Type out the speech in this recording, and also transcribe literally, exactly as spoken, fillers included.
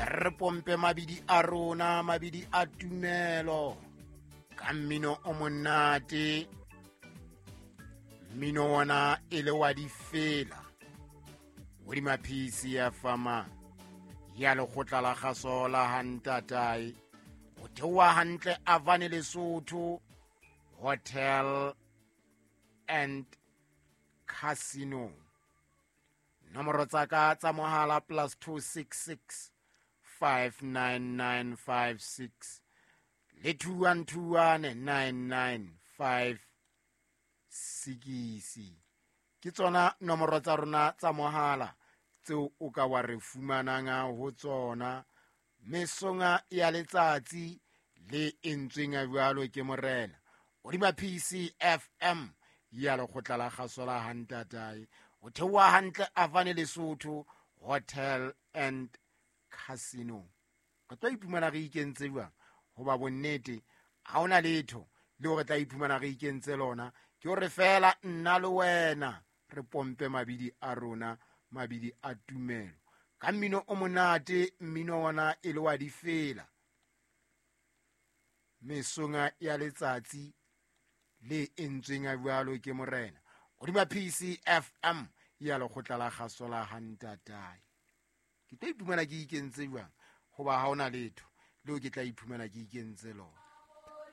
re pompe mabidi a rona, mabidi a tumelo ka mmino o monate, mmino ona e le wa difela hodima phisi ya fama ya lekgotla la kgaso la Hantatai, ho theoha hantle Avane Lesotho Hotel and Casino. Nomoro tsa ka tsa mohala plus two six six five nine nine five six le two one two one nine nine five six. Ke tsona nomoro tsa rona tsa mohala tseo o ka wa re fumanang ho tsona mesonga ya letsatsi le entsweng a jwalo ke morena hodima P C F M ya lekgotla la kgaso la Hantatai, ho theoha hantle Avane Lesotho Hotel and Casino. Re tla iphumana re ikentse jwang hoba bonnete ha ona letho le hore tla iphumana re ikentse lona ke hore fela nna le wena re pompe mabidi a rona, mabidi a tumelo ka mmino o monate, mmino ona e le wa difela mesonga ya letsatsi le entsweng a jwalo ke morena hodima P C F M ya lekgotla la kgaso la Hantatai. Ke tla iphumana ke ikentse jwang hoba ha ona letho leo ke tla iphumana ke ikentse lona.